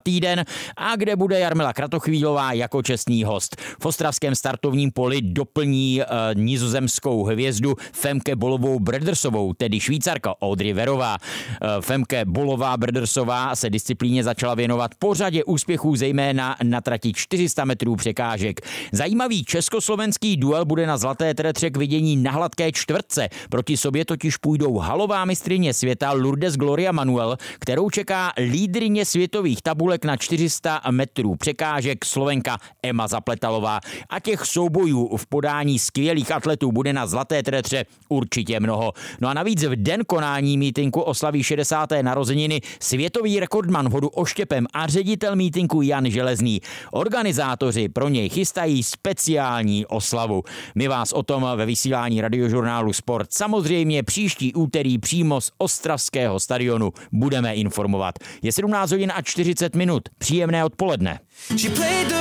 týden a kde bude Jarmila Kratochvílová jako čestný host. V ostravském startovním poli doplní nizozemskou hvězdu Femke Bolovou-Bredersovou, tedy Švýcarka Audrey Verová. Femke Bolová-Bredersová se disciplíně začala věnovat po řadě úspěchů, zejména na trati 400 metrů překážek. Zajímavý československý duel bude na Zlaté tertře k vidění na hladké čtvrtce. Proti sobě totiž půjdou halová mistryně světa Lourdes Gloria Manuel, kterou čeká lídryně světových tabulek na 400 metrů překážek Slovenka Emma Zapletalová. A těch soubojů v podání skvělých atletů bude na Zlaté tertře určitě mnoho. No a navíc v den konání mítinku oslaví 60. narozeniny světový rekordman v hodu oštěpem a ředitel mítinku Jan Železný. Organizátoři pro něj chystají speciální oslavu. My vás o tom ve vysílání Radiožurnálu Sport samozřejmě příští úterý přímo z ostravského stadionu budeme informovat. Je 17 hodin a 40 minut. Příjemné odpoledne.